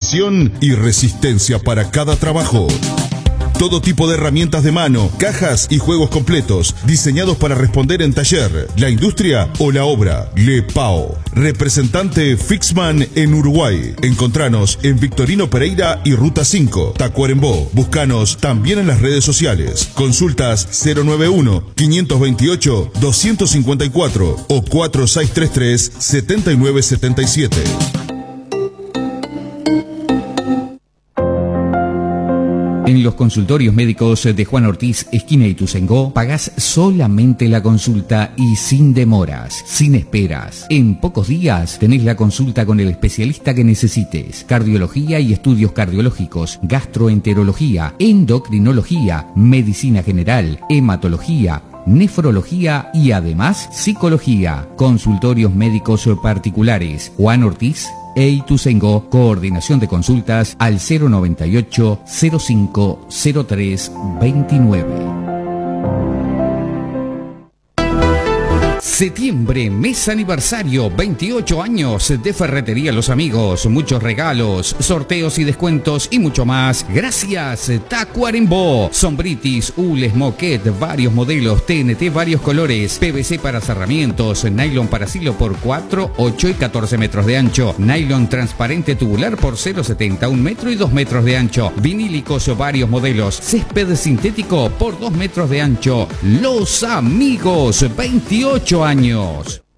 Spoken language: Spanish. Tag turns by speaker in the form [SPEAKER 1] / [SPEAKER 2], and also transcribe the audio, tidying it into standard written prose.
[SPEAKER 1] precisión y resistencia para cada trabajo. Todo tipo de herramientas de mano, cajas y juegos completos, diseñados para responder en taller, la industria o la obra. Lepao, representante Fixman en Uruguay. Encontranos en Victorino Pereira y Ruta 5, Tacuarembó. Búscanos también en las redes sociales. Consultas 091-528-254 o 4633-7977.
[SPEAKER 2] En los consultorios médicos de Juan Ortiz, esquina Ituzaingó, pagás solamente la consulta y sin demoras, sin esperas. En pocos días tenés la consulta con el especialista que necesites. Cardiología y estudios cardiológicos, gastroenterología, endocrinología, medicina general, hematología, nefrología y además psicología. Consultorios médicos particulares. Juan Ortiz e Ituzaingó. Coordinación de consultas al 098 05 03 29. Septiembre, mes aniversario, 28 años de Ferretería Los Amigos, muchos regalos, sorteos y descuentos y mucho más. Gracias, Tacuarembó. Sombritis, hules, moquette, varios modelos, TNT, varios colores, PVC para cerramientos, nylon para silo por 4, 8 y 14 metros de ancho, nylon transparente tubular por 0,70, 1 metro y 2 metros de ancho, vinílicos, varios modelos, césped sintético por 2 metros de ancho. Los Amigos, 28 años.